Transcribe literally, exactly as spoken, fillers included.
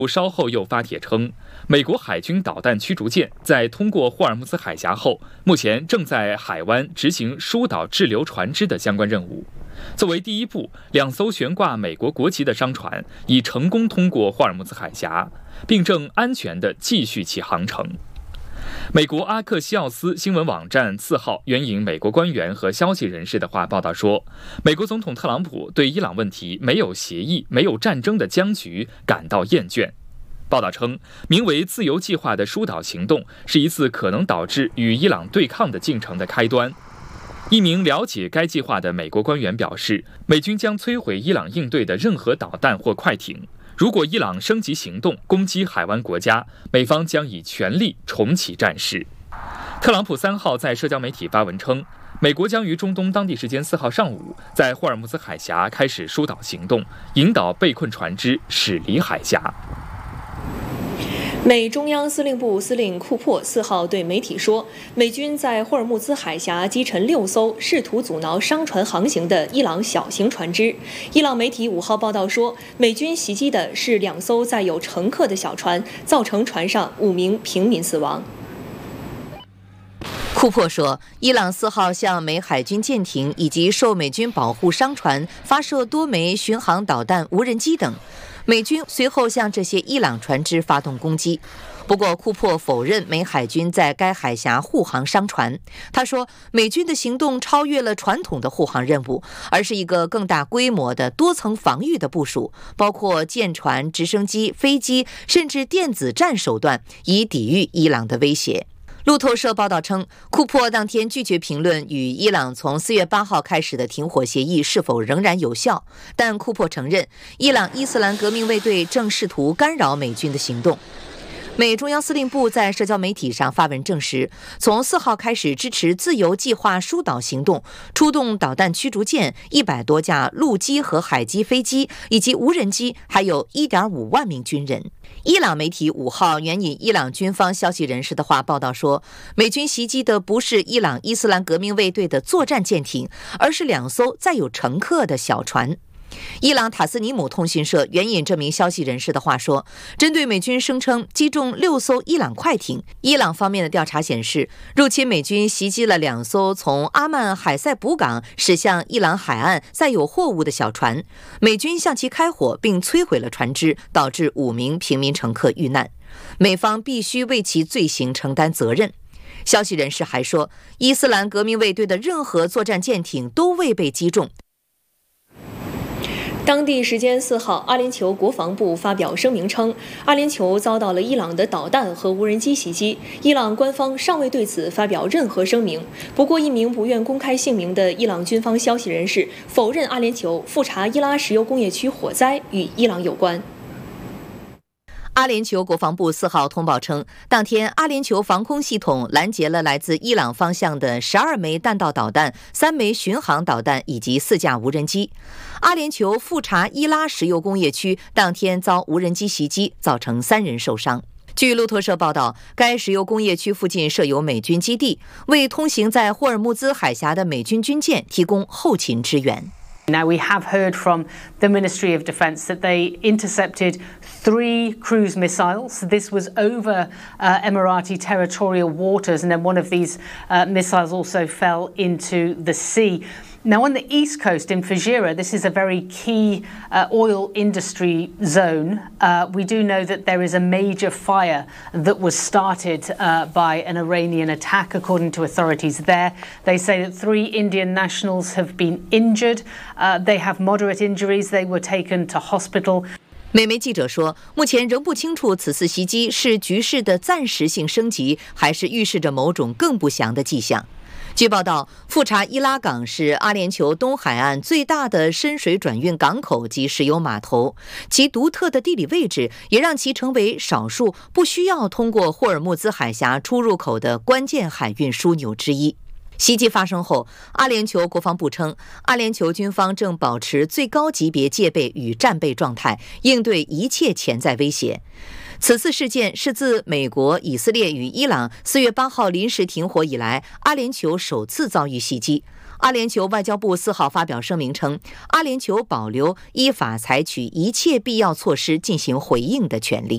稍后又发帖称，美国海军导弹驱逐舰在通过霍尔木兹海峡后，目前正在海湾执行疏导滞留船只的相关任务。作为第一步，两艘悬挂美国国旗的商船已成功通过霍尔木兹海峡，并正安全地继续其航程。美国阿克西奥斯新闻网站四号援引美国官员和消息人士的话报道说，美国总统特朗普对伊朗问题没有协议、没有战争的僵局感到厌倦。报道称，名为“自由计划”的疏导行动是一次可能导致与伊朗对抗的进程的开端。一名了解该计划的美国官员表示，美军将摧毁伊朗应对的任何导弹或快艇。如果伊朗升级行动攻击海湾国家，美方将以全力重启战事。特朗普三号在社交媒体发文称，美国将于中东当地时间四号上午在霍尔木兹海峡开始疏导行动，引导被困船只驶离海峡。 美中央司令部司令库珀四号对媒体说，美军在霍尔木兹海峡击沉六艘试图阻挠商船航行的伊朗小型船只。伊朗媒体五号报道说，美军袭击的是两艘载有乘客的小船，造成船上五名平民死亡。 库珀说，伊朗四号向美海军舰艇以及受美军保护商船发射多枚巡航导弹、无人机等。美军随后向这些伊朗船只发动攻击，不过库珀否认美海军在该海峡护航商船。他说，美军的行动超越了传统的护航任务，而是一个更大规模的多层防御的部署，包括舰船、直升机、飞机，甚至电子战手段，以抵御伊朗的威胁。路透社报道称，库珀当天拒绝评论与伊朗从四月八号开始的停火协议是否仍然有效，但库珀承认，伊朗伊斯兰革命卫队正试图干扰美军的行动。美中央司令部在社交媒体上发文证实，从四号开始支持自由计划疏导行动，出动导弹驱逐舰、一百多架陆基和海基飞机以及无人机，还有 一点五万名军人。伊朗媒体五号援引伊朗军方消息人士的话报道说，美军袭击的不是伊朗伊斯兰革命卫队的作战舰艇，而是两艘载有乘客的小船。伊朗塔斯尼姆通讯社援引这名消息人士的话说，针对美军声称击中六艘伊朗快艇，伊朗方面的调查显示，入侵美军袭击了两艘从阿曼海塞卜港驶向伊朗海岸载有货物的小船，美军向其开火并摧毁了船只，导致五名平民乘客遇难，美方必须为其罪行承担责任。消息人士还说，伊斯兰革命卫队的任何作战舰艇都未被击中。 当地时间四号，阿联酋国防部发表声明称，阿联酋遭到了伊朗的导弹和无人机袭击。伊朗官方尚未对此发表任何声明。不过，一名不愿公开姓名的伊朗军方消息人士否认阿联酋富查伊拉石油工业区火灾与伊朗有关。 阿联酋国防部四号通报称，当天阿联酋防空系统拦截了来自伊朗方向的十二枚弹道导弹、三枚巡航导弹以及四架无人机。阿联酋富查伊拉石油工业区当天遭无人机袭击，造成三人受伤。据路透社报道，该石油工业区附近设有美军基地，为通行在霍尔木兹海峡的美军军舰提供后勤支援。 Now, we have heard from the Ministry of Defence that they intercepted three cruise missiles. This was over uh, Emirati territorial waters, and then one of these uh, missiles also fell into the sea. Now, on the east coast in Fujairah, this is a very key uh, oil industry zone. Uh, we do know that there is a major fire that was started uh, by an Iranian attack, according to authorities there. They say that three Indian nationals have been injured. Uh, they have moderate injuries. They were taken to hospital. 美媒记者说，目前仍不清楚此次袭击是局势的暂时性升级，还是预示着某种更不祥的迹象。据报道，富查伊拉港是阿联酋东海岸最大的深水转运港口及石油码头，其独特的地理位置也让其成为少数不需要通过霍尔木兹海峡出入口的关键海运枢纽之一。袭击发生后，阿联酋国防部称，阿联酋军方正保持最高级别戒备与战备状态，应对一切潜在威胁。此次事件是自美国、以色列与伊朗四月八号临时停火以来，阿联酋首次遭遇袭击。阿联酋外交部四号发表声明称，阿联酋保留依法采取一切必要措施进行回应的权利。